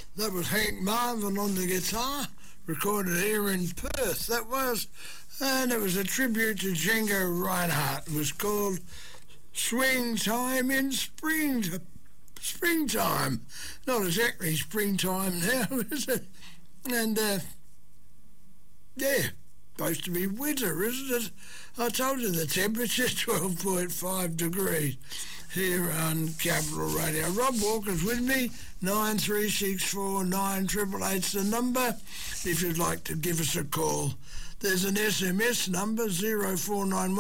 That was Hank Marvin on the guitar, recorded here in Perth, that was. And it was a tribute to Django Reinhardt. It was called Swing Time in Springtime. Not exactly springtime now, is it? And, yeah, supposed to be winter, isn't it? I told you the temperature's 12.5 degrees here on Capital Radio. Rob Walker's with me, 9364 9888's the number if you'd like to give us a call. There's an SMS number, 0491